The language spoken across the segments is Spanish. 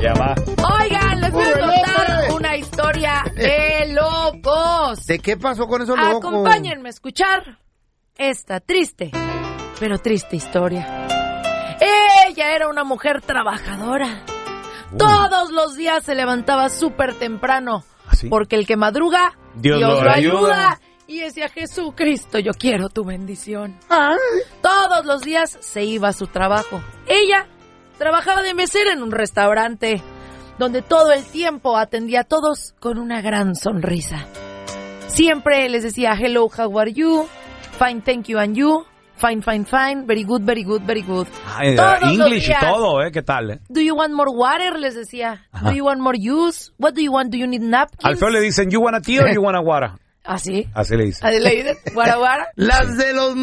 Ya va. Oigan, les voy a contar una historia de locos. ¿De qué pasó con esos locos? Acompáñenme a escuchar esta triste, pero triste historia. Ella era una mujer trabajadora. Todos los días se levantaba súper temprano. ¿Sí? Porque el que madruga, Dios lo ayuda. Y decía, Jesucristo, yo quiero tu bendición. Todos los días se iba a su trabajo. Ella trabajaba de mesera en un restaurante donde todo el tiempo atendía a todos con una gran sonrisa. Siempre les decía, hello, how are you? Fine, thank you, and you? Fine, fine, fine. Very good, very good, very good. English y todo, ¿qué tal? Do you want more water? Les decía. Ajá. Do you want more juice? What do you want? Do you need napkins? Al feo le dicen, you want a tea or you want a water? ¿Ah, sí? Así le dicen. ¿Así le dicen? ¿Guara, guara? Las de los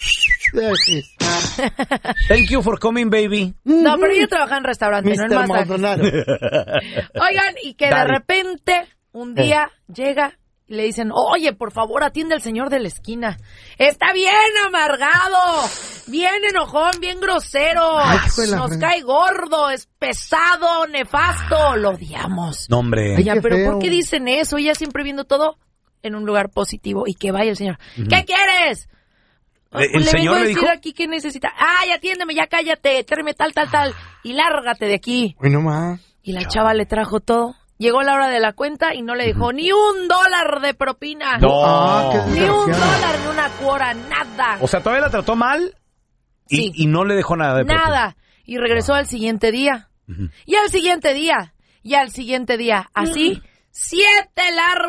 Thank you for coming, baby. No, pero ella trabajaba en restaurante, no en Mr. masajes. Maldonado. Oigan, y que de repente, un día, llega y le dicen, oye, por favor, atiende al señor de la esquina. Está bien amargado, bien enojón, bien grosero. Nos cae gordo, es pesado, nefasto, lo odiamos. No, hombre. Oye, qué pero feo. ¿por qué dicen eso? Ella siempre viendo todo en un lugar positivo. Y que vaya el señor. ¿Qué quieres? ¿El le señor vengo a le decir dijo? aquí que necesita. Ay, atiéndeme, ya cállate, tráeme tal. Y lárgate de aquí. Uy, no más. Y la chava le trajo todo. Llegó la hora de la cuenta y no le dejó ni $1 de propina. No. qué Ni desgraciado. $1, ni una cuora, nada. O sea, todavía la trató mal Sí. y no le dejó nada de propina. Nada. Y regresó al siguiente día. Y al siguiente día. Y al siguiente día. Así, 7 largos